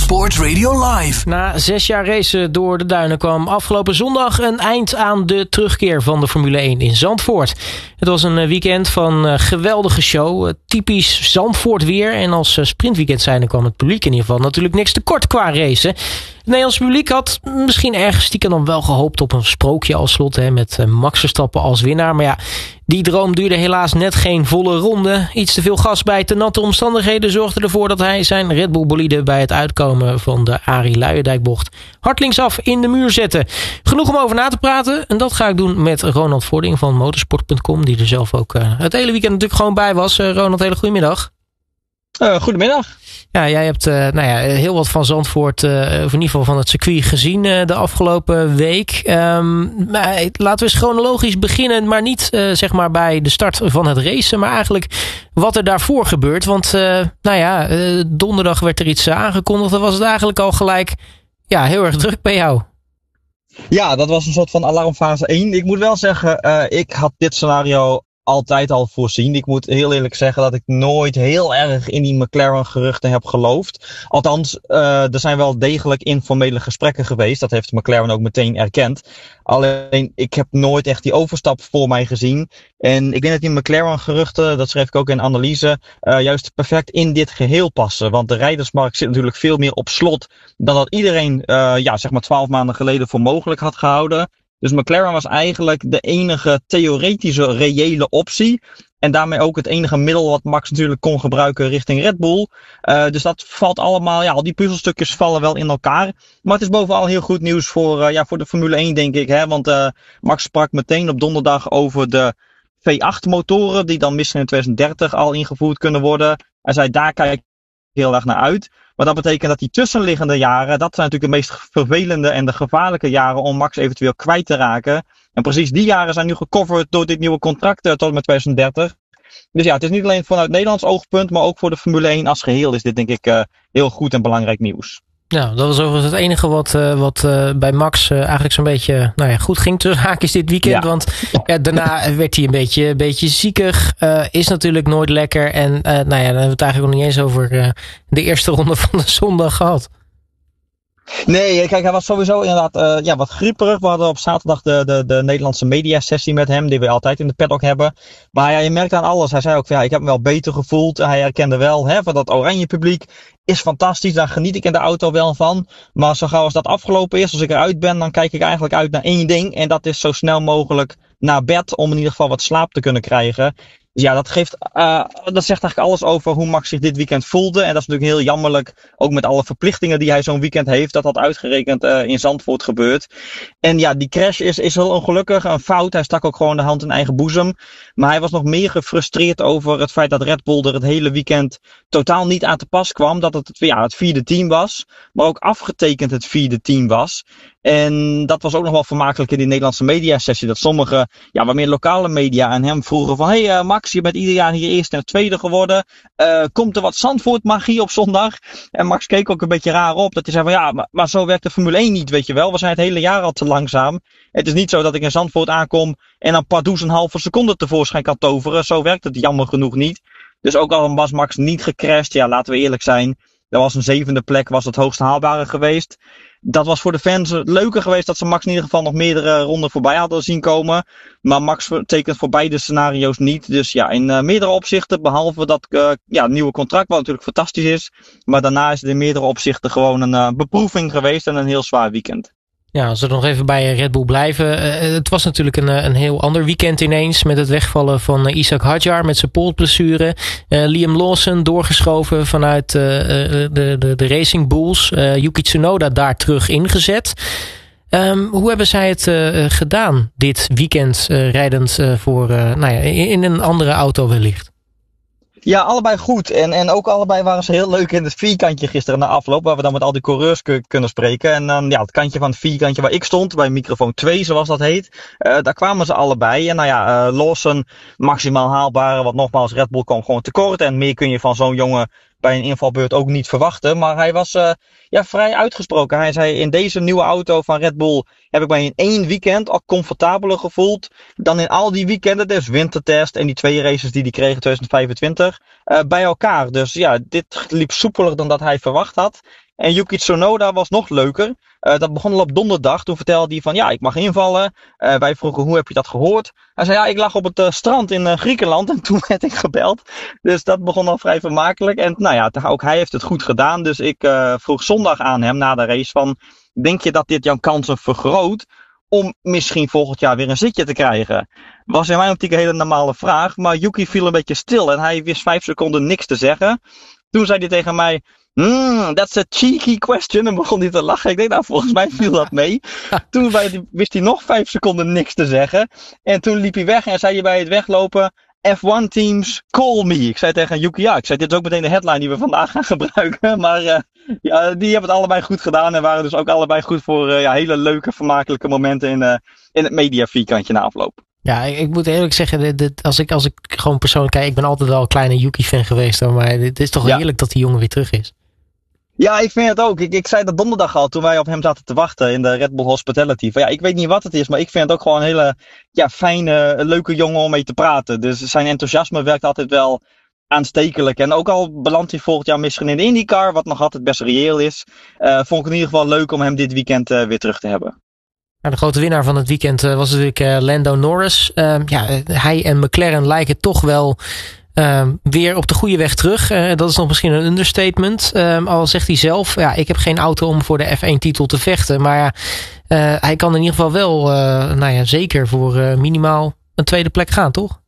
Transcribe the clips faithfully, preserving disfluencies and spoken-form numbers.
Sport Radio Live. Na zes jaar racen door de duinen kwam afgelopen zondag een eind aan de terugkeer van de Formule één in Zandvoort. Het was een weekend van geweldige show, typisch Zandvoort weer. En als sprintweekend zijnde kwam het publiek in ieder geval natuurlijk niks tekort qua racen. Het Nederlandse publiek had misschien ergens stiekem dan wel gehoopt op een sprookje als slot, hè, met Max Verstappen als winnaar. Maar ja, die droom duurde helaas net geen volle ronde. Iets te veel gas bij te natte omstandigheden zorgde ervoor dat hij zijn Red Bull bolide bij het uitkomen van de Arie Luijendijk-bocht hard linksaf in de muur zette. Genoeg om over na te praten. En dat ga ik doen met Ronald Vording van motorsport punt com, die er zelf ook uh, het hele weekend natuurlijk gewoon bij was. Uh, Ronald, hele goedemiddag. Uh, goedemiddag. Ja, jij hebt uh, nou ja, heel wat van Zandvoort, uh, of in ieder geval van het circuit gezien uh, de afgelopen week. Um, maar laten we eens chronologisch beginnen, maar niet uh, zeg maar bij de start van het racen, maar eigenlijk wat er daarvoor gebeurt. Want uh, nou ja, uh, donderdag werd er iets uh, aangekondigd. Dan was het eigenlijk al gelijk ja, heel erg druk bij jou. Ja, dat was een soort van alarmfase één. Ik moet wel zeggen, uh, ik had dit scenario altijd al voorzien. Ik moet heel eerlijk zeggen dat ik nooit heel erg in die McLaren-geruchten heb geloofd. Althans, uh, er zijn wel degelijk informele gesprekken geweest. Dat heeft McLaren ook meteen erkend. Alleen, ik heb nooit echt die overstap voor mij gezien. En ik denk dat die McLaren-geruchten, dat schreef ik ook in analyse, uh, juist perfect in dit geheel passen. Want de rijdersmarkt zit natuurlijk veel meer op slot dan dat iedereen, uh, ja, zeg maar twaalf maanden geleden voor mogelijk had gehouden. Dus McLaren was eigenlijk de enige theoretische, reële optie. En daarmee ook het enige middel wat Max natuurlijk kon gebruiken richting Red Bull. Uh, dus dat valt allemaal, ja, al die puzzelstukjes vallen wel in elkaar. Maar het is bovenal heel goed nieuws voor, uh, ja, voor de Formule één, denk ik. Hè? Want uh, Max sprak meteen op donderdag over de V acht motoren, die dan misschien in twintig dertig al ingevoerd kunnen worden. Hij zei, daar kijk ik heel erg naar uit. Maar dat betekent dat die tussenliggende jaren, dat zijn natuurlijk de meest vervelende en de gevaarlijke jaren om Max eventueel kwijt te raken. En precies die jaren zijn nu gecoverd door dit nieuwe contract tot en met twintig dertig. Dus ja, het is niet alleen vanuit Nederlands oogpunt, maar ook voor de Formule één als geheel is dit denk ik uh, heel goed en belangrijk nieuws. Nou, dat was overigens het enige wat, uh, wat uh, bij Max uh, eigenlijk zo'n beetje nou ja, goed ging tussen haakjes dit weekend. Ja. Want ja, daarna werd hij een beetje, een beetje ziekig. Uh, is natuurlijk nooit lekker. En uh, nou ja, dan hebben we het eigenlijk nog niet eens over uh, de eerste ronde van de zondag gehad. Nee, kijk, hij was sowieso inderdaad uh, ja, wat grieperig. We hadden op zaterdag de, de, de Nederlandse mediasessie met hem, die we altijd in de paddock hebben. Maar ja, je merkt aan alles. Hij zei ook, ja, ik heb me wel beter gevoeld. Hij herkende wel, hè, van dat oranje publiek is fantastisch. Daar geniet ik in de auto wel van. Maar zo gauw als dat afgelopen is, als ik eruit ben, dan kijk ik eigenlijk uit naar één ding. En dat is zo snel mogelijk naar bed, om in ieder geval wat slaap te kunnen krijgen. Dus ja, dat geeft, uh, dat zegt eigenlijk alles over hoe Max zich dit weekend voelde. En dat is natuurlijk heel jammerlijk, ook met alle verplichtingen die hij zo'n weekend heeft, dat dat uitgerekend uh, in Zandvoort gebeurt. En ja, die crash is, is heel ongelukkig, een fout. Hij stak ook gewoon de hand in eigen boezem. Maar hij was nog meer gefrustreerd over het feit dat Red Bull er het hele weekend totaal niet aan te pas kwam. Dat het ja, het vierde team was, maar ook afgetekend het vierde team was. En dat was ook nog wel vermakelijk in die Nederlandse mediasessie. Dat sommige, ja, wat meer lokale media aan hem vroegen van, hé hey, uh, Max, je bent ieder jaar hier eerste en tweede geworden. Uh, komt er wat Zandvoort magie op zondag? En Max keek ook een beetje raar op. Dat hij zei van, ja, maar, maar zo werkt de Formule één niet, weet je wel. We zijn het hele jaar al te langzaam. Het is niet zo dat ik in Zandvoort aankom en dan pardoes een halve seconde tevoorschijn kan toveren. Zo werkt het jammer genoeg niet. Dus ook al was Max niet gecrashed, ja, laten we eerlijk zijn. Dat was een zevende plek, was het hoogst haalbare geweest. Dat was voor de fans leuker geweest dat ze Max in ieder geval nog meerdere ronden voorbij hadden zien komen. Maar Max tekent voor beide scenario's niet. Dus ja, in uh, meerdere opzichten, behalve dat uh, ja, nieuwe contract, wat natuurlijk fantastisch is. Maar daarna is het in meerdere opzichten gewoon een uh, beproeving geweest en een heel zwaar weekend. Ja, als we nog even bij Red Bull blijven. Uh, het was natuurlijk een, een heel ander weekend ineens. Met het wegvallen van uh, Ishak Hadjar met zijn polsblessure. Uh, Liam Lawson doorgeschoven vanuit uh, de, de, de Racing Bulls. Uh, Yuki Tsunoda daar terug ingezet. Um, hoe hebben zij het uh, gedaan dit weekend uh, rijdend uh, voor, uh, nou ja, in, in een andere auto wellicht? Ja, allebei goed. En, en ook allebei waren ze heel leuk in het vierkantje gisteren na afloop. Waar we dan met al die coureurs k- kunnen spreken. En dan ja, het kantje van het vierkantje waar ik stond. Bij microfoon twee, zoals dat heet. Uh, daar kwamen ze allebei. En nou ja, uh, Lawson maximaal haalbare. Want nogmaals, Red Bull kwam gewoon tekort. En meer kun je van zo'n jongen bij een invalbeurt ook niet verwachten. Maar hij was uh, ja, vrij uitgesproken. Hij zei, in deze nieuwe auto van Red Bull heb ik mij in één weekend al comfortabeler gevoeld dan in al die weekenden. Dus wintertest en die twee races die hij kreeg in twintig vijfentwintig uh, bij elkaar. Dus ja, dit liep soepeler dan dat hij verwacht had. En Yuki Tsunoda was nog leuker. Uh, dat begon al op donderdag. Toen vertelde hij van ja, ik mag invallen. Uh, wij vroegen hoe heb je dat gehoord? Hij zei ja, ik lag op het uh, strand in uh, Griekenland en toen werd ik gebeld. Dus dat begon al vrij vermakelijk. En nou ja, ook hij heeft het goed gedaan. Dus ik uh, vroeg zondag aan hem na de race van denk je dat dit jouw kansen vergroot om misschien volgend jaar weer een zitje te krijgen? Was in mijn optiek een hele normale vraag. Maar Yuki viel een beetje stil en hij wist vijf seconden niks te zeggen. Toen zei hij tegen mij, hmm, that's a cheeky question. En begon hij te lachen. Ik denk, nou, volgens mij viel dat mee. Toen wist hij nog vijf seconden niks te zeggen. En toen liep hij weg en zei hij bij het weglopen, F one teams, call me. Ik zei tegen Yuki, ja, ik zei, dit is ook meteen de headline die we vandaag gaan gebruiken. Maar uh, ja, die hebben het allebei goed gedaan en waren dus ook allebei goed voor uh, ja, hele leuke, vermakelijke momenten in, uh, in het media vierkantje na afloop. Ja, ik, ik moet eerlijk zeggen, dit, dit, als, ik, als ik gewoon persoonlijk kijk, ik ben altijd wel een kleine Yuki-fan geweest, hoor, maar het is toch ja. heerlijk dat die jongen weer terug is. Ja, ik vind het ook. Ik, ik zei dat donderdag al toen wij op hem zaten te wachten in de Red Bull Hospitality. Van, ja, ik weet niet wat het is, maar ik vind het ook gewoon een hele ja, fijne, leuke jongen om mee te praten. Dus zijn enthousiasme werkt altijd wel aanstekelijk. En ook al belandt hij volgend jaar misschien in de IndyCar, wat nog altijd best reëel is, uh, vond ik het in ieder geval leuk om hem dit weekend uh, weer terug te hebben. Nou, de grote winnaar van het weekend uh, was natuurlijk uh, Lando Norris. Uh, ja, hij en McLaren lijken toch wel uh, weer op de goede weg terug. Uh, dat is nog misschien een understatement. Uh, al zegt hij zelf, ja, ik heb geen auto om voor de F één titel te vechten. Maar ja, uh, hij kan in ieder geval wel, uh, nou ja, zeker voor uh, minimaal een tweede plek gaan, toch?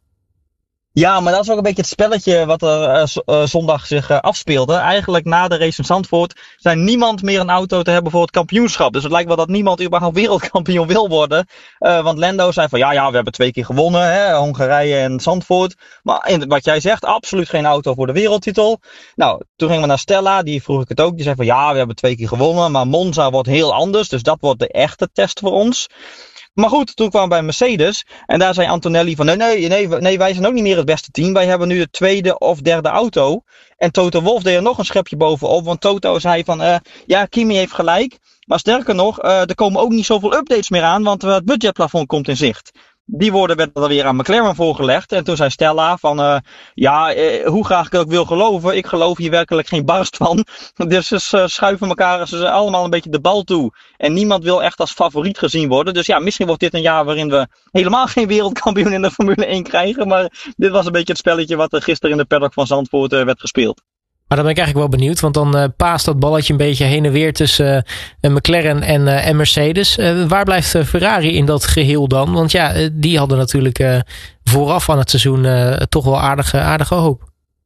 Ja, maar dat is ook een beetje het spelletje wat er uh, z- uh, zondag zich uh, afspeelde. Eigenlijk na de race in Zandvoort zijn niemand meer een auto te hebben voor het kampioenschap. Dus het lijkt wel dat niemand überhaupt wereldkampioen wil worden. Uh, want Lando zei van ja, ja, we hebben twee keer gewonnen, hè, Hongarije en Zandvoort. Maar in, wat jij zegt, absoluut geen auto voor de wereldtitel. Nou, toen gingen we naar Stella, die vroeg ik het ook. Die zei van ja, we hebben twee keer gewonnen, maar Monza wordt heel anders. Dus dat wordt de echte test voor ons. Maar goed, toen kwamen we bij Mercedes en daar zei Antonelli van nee, nee, nee, nee, wij zijn ook niet meer het beste team. Wij hebben nu de tweede of derde auto. En Toto Wolff deed er nog een schepje bovenop, want Toto zei van uh, ja, Kimi heeft gelijk. Maar sterker nog, uh, er komen ook niet zoveel updates meer aan, want uh, het budgetplafond komt in zicht. Die woorden werden dan weer aan McLaren voorgelegd. En toen zei Stella van, uh, ja, eh, hoe graag ik het ook wil geloven, ik geloof hier werkelijk geen barst van. Dus ze uh, schuiven elkaar ze allemaal een beetje de bal toe. En niemand wil echt als favoriet gezien worden. Dus ja, misschien wordt dit een jaar waarin we helemaal geen wereldkampioen in de Formule één krijgen. Maar dit was een beetje het spelletje wat er gisteren in de paddock van Zandvoort uh, werd gespeeld. Maar dan ben ik eigenlijk wel benieuwd, want dan uh, paast dat balletje een beetje heen en weer tussen uh, McLaren en, uh, en Mercedes. Uh, waar blijft uh, Ferrari in dat geheel dan? Want ja, uh, die hadden natuurlijk uh, vooraf aan het seizoen uh, toch wel aardige, aardige hoop.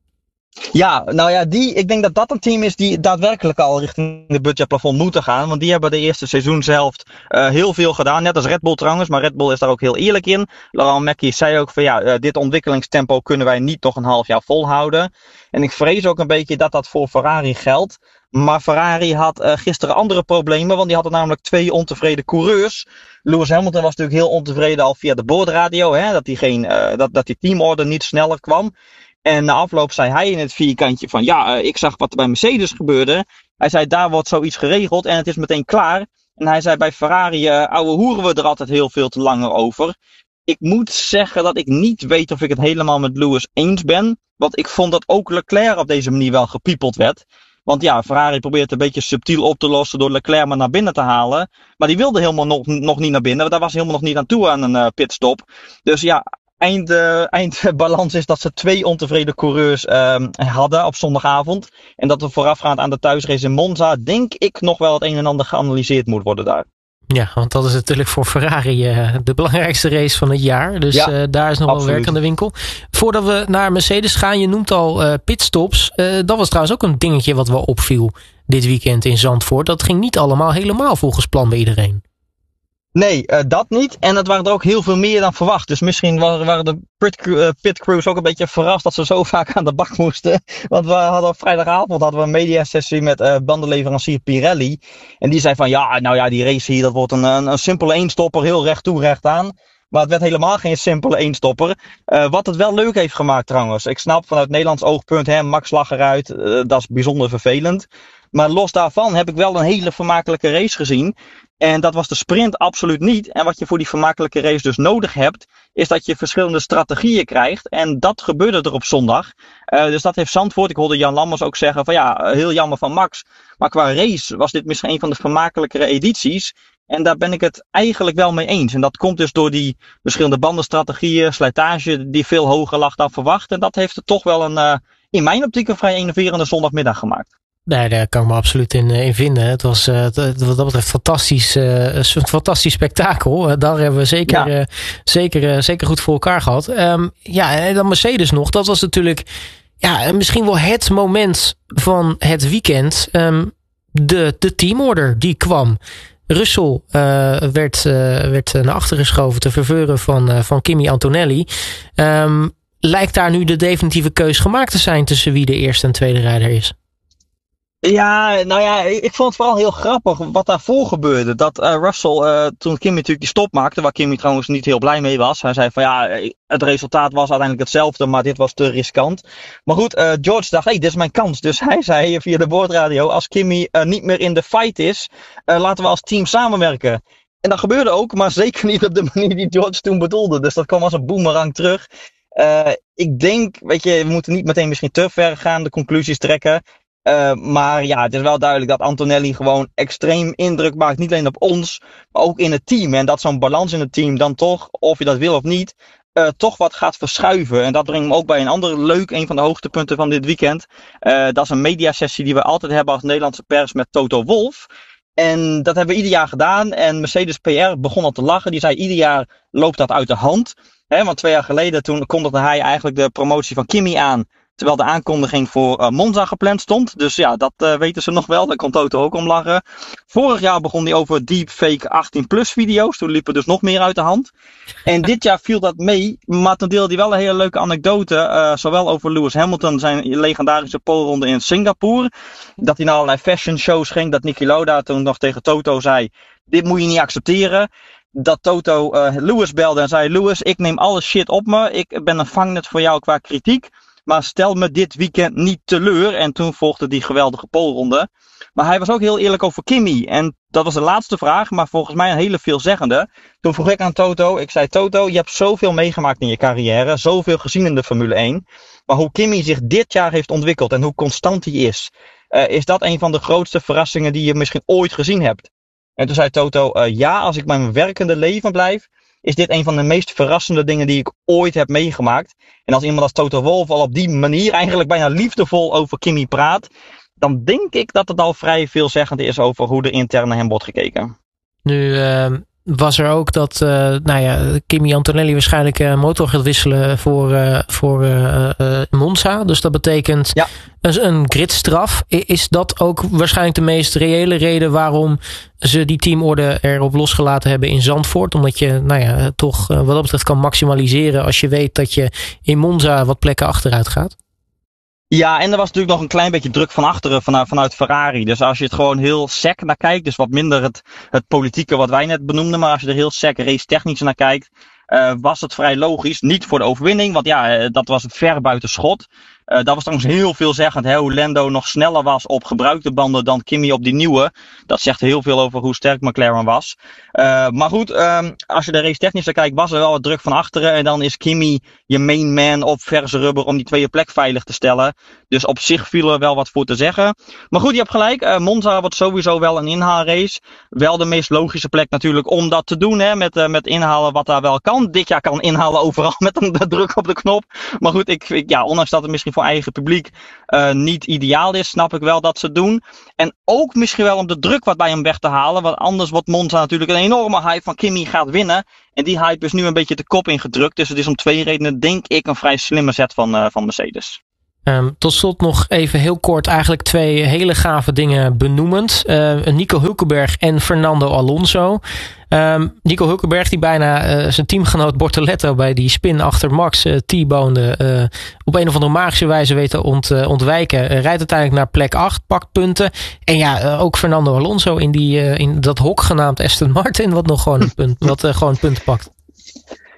Ja, nou ja, die, ik denk dat dat een team is die daadwerkelijk al richting de budgetplafond moeten gaan. Want die hebben de eerste seizoenshelft uh, heel veel gedaan. Net als Red Bull trouwens, maar Red Bull is daar ook heel eerlijk in. Laurent Mekies zei ook van ja, uh, dit ontwikkelingstempo kunnen wij niet nog een half jaar volhouden. En ik vrees ook een beetje dat dat voor Ferrari geldt. Maar Ferrari had uh, gisteren andere problemen, want die hadden namelijk twee ontevreden coureurs. Lewis Hamilton was natuurlijk heel ontevreden al via de boordradio, hè, dat die geen, uh, dat, dat die teamorder niet sneller kwam. En na afloop zei hij in het vierkantje van ja, uh, ik zag wat er bij Mercedes gebeurde. Hij zei daar wordt zoiets geregeld en het is meteen klaar. En hij zei bij Ferrari uh, ouwe hoeren we er altijd heel veel te langer over. Ik moet zeggen dat ik niet weet of ik het helemaal met Lewis eens ben. Want ik vond dat ook Leclerc op deze manier wel gepiepeld werd. Want ja, Ferrari probeert het een beetje subtiel op te lossen door Leclerc maar naar binnen te halen. Maar die wilde helemaal nog, nog niet naar binnen. Daar was helemaal nog niet aan toe aan een uh, pitstop. Dus ja, eind, uh, eindbalans is dat ze twee ontevreden coureurs uh, hadden op zondagavond. En dat er voorafgaand aan de thuisrace in Monza, denk ik, nog wel het een en ander geanalyseerd moet worden daar. Ja, want dat is natuurlijk voor Ferrari uh, de belangrijkste race van het jaar. Dus ja, uh, daar is nog absoluut wel werk aan de winkel. Voordat we naar Mercedes gaan, je noemt al uh, pitstops. Uh, dat was trouwens ook een dingetje wat wel opviel dit weekend in Zandvoort. Dat ging niet allemaal helemaal volgens plan bij iedereen. Nee, uh, dat niet. En het waren er ook heel veel meer dan verwacht. Dus misschien waren, waren de pit, uh, pit crews ook een beetje verrast dat ze zo vaak aan de bak moesten. Want we hadden op vrijdagavond hadden we een mediasessie met uh, bandenleverancier Pirelli. En die zei van ja, nou ja, die race hier, dat wordt een, een, een simpele eenstopper, heel recht toe, recht aan. Maar het werd helemaal geen simpele eenstopper. Uh, wat het wel leuk heeft gemaakt trouwens. Ik snap vanuit Nederlands oogpunt, hè, Max lag eruit. Uh, dat is bijzonder vervelend. Maar los daarvan heb ik wel een hele vermakelijke race gezien. En dat was de sprint absoluut niet. En wat je voor die vermakelijke race dus nodig hebt, is dat je verschillende strategieën krijgt. En dat gebeurde er op zondag. Uh, dus dat heeft Zandvoort. Ik hoorde Jan Lammers ook zeggen van ja, heel jammer van Max. Maar qua race was dit misschien een van de vermakelijkere edities. En daar ben ik het eigenlijk wel mee eens. En dat komt dus door die verschillende bandenstrategieën, slijtage die veel hoger lag dan verwacht. En dat heeft het toch wel een, uh, in mijn optiek, een vrij enerverende zondagmiddag gemaakt. Nee, daar kan ik me absoluut in, in vinden. Het was uh, wat dat betreft fantastisch, uh, een fantastisch spektakel. Uh, daar hebben we zeker, ja. uh, zeker, uh, zeker goed voor elkaar gehad. Um, ja, en dan Mercedes nog. Dat was natuurlijk ja, misschien wel het moment van het weekend. Um, de, de teamorder die kwam. Russell uh, werd, uh, werd naar achter geschoven te verveuren van, uh, van Kimi Antonelli. Um, lijkt daar nu de definitieve keus gemaakt te zijn tussen wie de eerste en tweede rijder is? Ja, nou ja, ik vond het vooral heel grappig wat daarvoor gebeurde. Dat uh, Russell, uh, toen Kimi natuurlijk die stop maakte, waar Kimi trouwens niet heel blij mee was. Hij zei van ja, het resultaat was uiteindelijk hetzelfde, maar dit was te riskant. Maar goed, uh, George dacht, hé, hey, dit is mijn kans. Dus hij zei via de boordradio, als Kimi uh, niet meer in de fight is, uh, laten we als team samenwerken. En dat gebeurde ook, maar zeker niet op de manier die George toen bedoelde. Dus dat kwam als een boemerang terug. Uh, ik denk, weet je, we moeten niet meteen misschien te ver gaan, de conclusies trekken. Uh, maar ja, het is wel duidelijk dat Antonelli gewoon extreem indruk maakt. Niet alleen op ons, maar ook in het team. En dat zo'n balans in het team dan toch, of je dat wil of niet, uh, toch wat gaat verschuiven. En dat brengt me ook bij een ander leuk, een van de hoogtepunten van dit weekend. Uh, dat is een mediasessie die we altijd hebben als Nederlandse pers met Toto Wolff. En dat hebben we ieder jaar gedaan. En Mercedes P R begon al te lachen. Die zei, ieder jaar loopt dat uit de hand. He, want twee jaar geleden toen kondigde hij eigenlijk de promotie van Kimi aan. Terwijl de aankondiging voor uh, Monza gepland stond. Dus ja, dat uh, weten ze nog wel. Daar kon Toto ook om lachen. Vorig jaar begon hij over deepfake achttien plus video's. Toen liep het dus nog meer uit de hand. En dit jaar viel dat mee. Maar toen deelde hij wel een hele leuke anekdote. Uh, zowel over Lewis Hamilton, zijn legendarische poleronde in Singapore. Dat hij naar allerlei fashion shows ging. Dat Niki Lauda toen nog tegen Toto zei, dit moet je niet accepteren. Dat Toto uh, Lewis belde en zei, Lewis, ik neem alle shit op me. Ik ben een vangnet voor jou qua kritiek. Maar stel me dit weekend niet teleur. En toen volgde die geweldige poleronde. Maar hij was ook heel eerlijk over Kimi. En dat was de laatste vraag, maar volgens mij een hele veelzeggende. Toen vroeg ik aan Toto, ik zei, Toto, je hebt zoveel meegemaakt in je carrière. Zoveel gezien in de Formule één. Maar hoe Kimi zich dit jaar heeft ontwikkeld en hoe constant hij is. Uh, is dat een van de grootste verrassingen die je misschien ooit gezien hebt? En toen zei Toto, uh, ja, als ik mijn werkende leven blijf, is dit een van de meest verrassende dingen die ik ooit heb meegemaakt. En als iemand als Toto Wolff al op die manier eigenlijk bijna liefdevol over Kimi praat, dan denk ik dat het al vrij veelzeggend is over hoe er intern naar hem wordt gekeken. Nu uh, was er ook dat uh, nou ja, Kimi Antonelli waarschijnlijk uh, motor gaat wisselen voor, uh, voor uh, uh, Monza. Dus dat betekent ja. een, een gridstraf. Is dat ook waarschijnlijk de meest reële reden waarom ze die teamorde erop losgelaten hebben in Zandvoort? Omdat je nou ja, toch uh, wat dat betreft kan maximaliseren als je weet dat je in Monza wat plekken achteruit gaat? Ja, en er was natuurlijk nog een klein beetje druk van achteren vanuit, vanuit Ferrari. Dus als je het gewoon heel sec naar kijkt, dus wat minder het, het politieke wat wij net benoemden, maar als je er heel sec race technisch naar kijkt, uh, was het vrij logisch. Niet voor de overwinning, want ja, uh, dat was ver buiten schot. Uh, dat was trouwens heel veelzeggend, hè, hoe Lando nog sneller was op gebruikte banden dan Kimi op die nieuwe. Dat zegt heel veel over hoe sterk McLaren was. Uh, maar goed, um, als je de race technisch naar kijkt, was er wel wat druk van achteren. En dan is Kimi je main man op verse rubber om die tweede plek veilig te stellen. Dus op zich viel er wel wat voor te zeggen. Maar goed, je hebt gelijk. Uh, Monza wordt sowieso wel een inhaalrace. Wel de meest logische plek natuurlijk om dat te doen. Hè, met, uh, met inhalen wat daar wel kan. Dit jaar kan inhalen overal met een de druk op de knop. Maar goed, ik, ik, ja, ondanks dat het misschien voor eigen publiek uh, niet ideaal is, snap ik wel dat ze het doen. En ook misschien wel om de druk wat bij hem weg te halen. Want anders wordt Monza natuurlijk een enorme hype van Kimi gaat winnen. En die hype is nu een beetje de kop ingedrukt. Dus het is om twee redenen, denk ik, een vrij slimme zet van, uh, van Mercedes. Um, tot slot nog even heel kort eigenlijk twee hele gave dingen benoemend. Uh, Nico Hülkenberg en Fernando Alonso. Um, Nico Hülkenberg die bijna uh, zijn teamgenoot Bortoletto bij die spin achter Max uh, T-bonde uh, op een of andere magische wijze weet te ont, uh, ontwijken. Uh, rijdt uiteindelijk naar plek acht, pakt punten. En ja, uh, ook Fernando Alonso in, die, uh, in dat hok genaamd Aston Martin wat nog gewoon een punt, wat uh, gewoon punten pakt.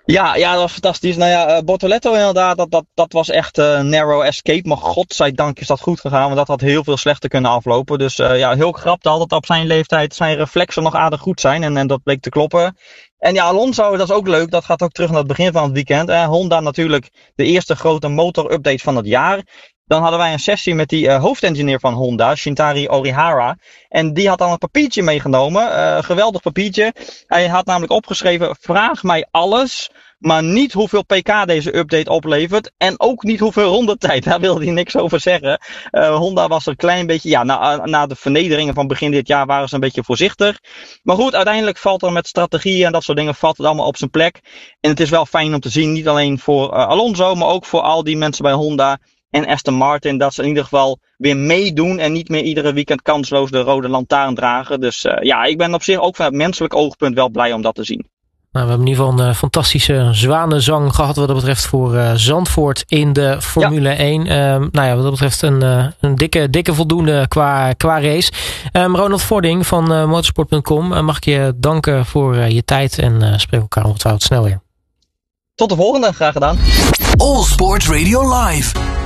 Ja, ja, dat was fantastisch. Nou ja, uh, Bortoleto inderdaad, dat, dat, dat was echt een uh, narrow escape. Maar godzijdank is dat goed gegaan, want dat had heel veel slechter kunnen aflopen. Dus uh, ja, heel krap dat altijd op zijn leeftijd zijn reflexen nog aardig goed zijn. En, en dat bleek te kloppen. En ja, Alonso, dat is ook leuk. Dat gaat ook terug naar het begin van het weekend. Uh, Honda natuurlijk de eerste grote motor-update van het jaar. Dan hadden wij een sessie met die uh, hoofdengineer van Honda, Shintari Orihara. En die had dan een papiertje meegenomen. Uh, geweldig papiertje. Hij had namelijk opgeschreven, vraag mij alles, maar niet hoeveel pk deze update oplevert. En ook niet hoeveel rondetijd. Daar wilde hij niks over zeggen. Uh, Honda was er een klein beetje, ja, na, na de vernederingen van begin dit jaar waren ze een beetje voorzichtig. Maar goed, uiteindelijk valt er met strategieën en dat soort dingen, valt het allemaal op zijn plek. En het is wel fijn om te zien, niet alleen voor uh, Alonso, maar ook voor al die mensen bij Honda en Aston Martin, dat ze in ieder geval weer meedoen en niet meer iedere weekend kansloos de rode lantaarn dragen. Dus uh, ja, ik ben op zich ook van het menselijk oogpunt wel blij om dat te zien. Nou, we hebben in ieder geval een uh, fantastische zwanenzang gehad wat dat betreft voor uh, Zandvoort in de Formule ja. één. Uh, nou ja, wat dat betreft een, uh, een dikke, dikke voldoende qua, qua race. Um, Ronald Vording van uh, motorsport punt com, uh, mag ik je danken voor uh, je tijd en uh, spreken elkaar ongetwijfeld snel weer. Tot de volgende, graag gedaan. All Sports Radio Live.